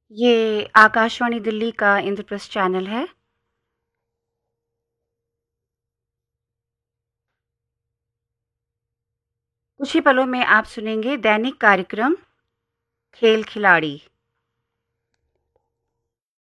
ये आकाशवाणी दिल्ली का इंद्रप्रस्थ चैनल है। कुछ ही पलों में आप सुनेंगे दैनिक कार्यक्रम खेल खिलाड़ी।